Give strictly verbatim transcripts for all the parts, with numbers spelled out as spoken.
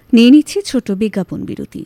নিয়ে নিচ্ছি ছোট বিজ্ঞাপন বিরতি।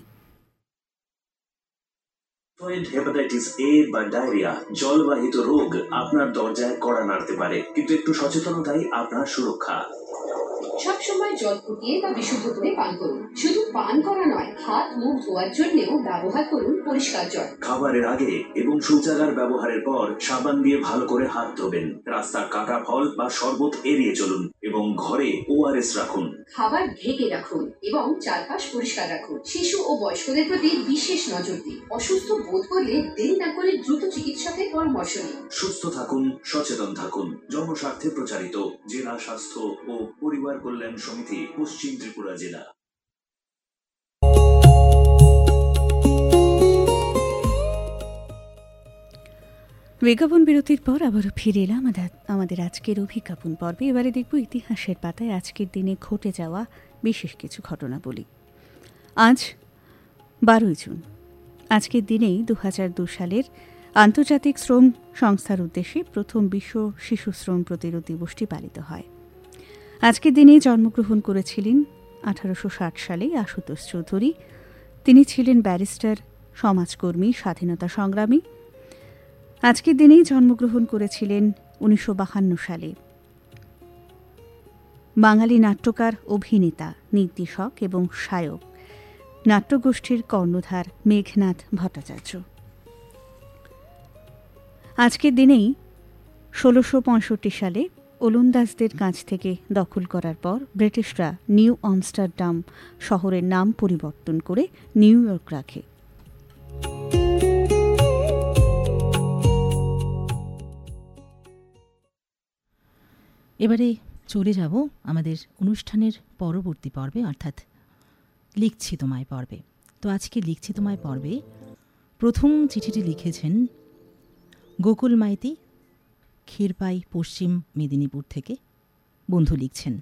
হেপাটাইটিস এ বা ডায়রিয়া জলবাহিত রোগ আপনার দরজায় কড়া নাড়তে পারে, কিন্তু একটু সচেতনতাই আপনার সুরক্ষা। সবসময় জল ফুটিয়ে বা বিশুদ্ধ করে পান করুন। শুধু পান করা নয়, হাত মুখ ধোয়ার জন্যও ব্যবহার করুন পরিষ্কার জল। খাবারের আগে এবং শৌচাগার ব্যবহারের পর সাবান দিয়ে ভালো করে হাত ধোবেন। রাস্তার কাটা ফল বা শরবত এড়িয়ে চলুন এবং ঘরে ওআরএস রাখুন। খাবার ঢেকে রাখুন এবং চারপাশ পরিষ্কার রাখুন। শিশু ও বয়স্কদের প্রতি বিশেষ নজর দিন। অসুস্থ বোধ করলে দেরি না করে দ্রুত চিকিৎসকের পরামর্শ নিন। সুস্থ থাকুন, সচেতন থাকুন। জনস্বার্থে প্রচারিত, জেলা স্বাস্থ্য ও পরিবার কল্যাণ সমিতি, পশ্চিম ত্রিপুরা জেলা। বিজ্ঞাপন বিরতির পর আবারও ফিরে এলাম আমাদের আজকের অভিজ্ঞাপন পর্বে। এবারে দেখব ইতিহাসের পাতায় আজকের দিনে ঘটে যাওয়া বিশেষ কিছু ঘটনা বলি। আজ বারোই জুন। আজকের দিনেই দু হাজার দু সালের আন্তর্জাতিক শ্রম সংস্থার উদ্দেশ্যে প্রথম বিশ্ব শিশু শ্রম প্রতিরোধ দিবসটি পালিত হয়। আজকের দিনে জন্মগ্রহণ করেছিলেন আঠারোশো ষাট সালে আশুতোষ চৌধুরী। তিনি ছিলেন ব্যারিস্টার, সমাজকর্মী, স্বাধীনতা সংগ্রামী। আজকের দিনেই জন্মগ্রহণ করেছিলেন উনিশশো বাহান্ন সালে বাঙালি নাট্যকার, অভিনেতা, নির্দেশক এবং শায়ক, নাট্যগোষ্ঠীর কর্ণধার মেঘনাদ ভট্টাচার্য। আজকের দিনেই ষোলোশো পঁয়ষট্টি সালে ওলন্দাজদের কাছ থেকে দখল করার পর ব্রিটিশরা নিউ আমস্টারডাম শহরের নাম পরিবর্তন করে নিউ ইয়র্ক রাখে। এবারে চলে যাব আমাদের অনুষ্ঠানের পরবর্তী পর্বে, অর্থাৎ লিখছি তোমায় পর্বে। তো আজকে লিখছি তোমায় পর্বে প্রথম চিঠিটি লিখেছেন গোকুল মাইতি, ক্ষীরপাই, পশ্চিম মেদিনীপুর থেকে। বন্ধু লিখছেন,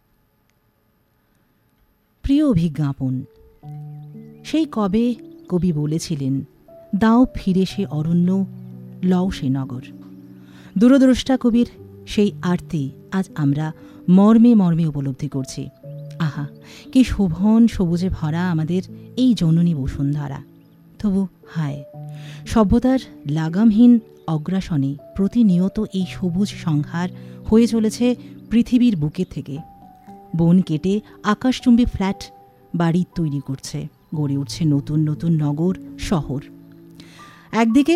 প্রিয় অভিজ্ঞাপন, সেই কবে কবি বলেছিলেন, দাও ফিরে সে অরণ্য, লও সে নগর। দূরদ্রষ্টা কবির সেই আরতি আজ আমরা মর্মে মর্মে উপলব্ধি করছি। আহা, কি শোভন সবুজে ভরা আমাদের এই জননী বসুন্ধরা। তবু হায়, সভ্যতার লাগামহীন অগ্রাসনে প্রতিনিয়ত এই সবুজ সংহার হয়ে চলেছে পৃথিবীর বুকে থেকে। বন কেটে আকাশচুম্বী ফ্ল্যাট বাড়ি তৈরি করছে, গড়ে উঠছে নতুন নতুন নগর, শহর। একদিকে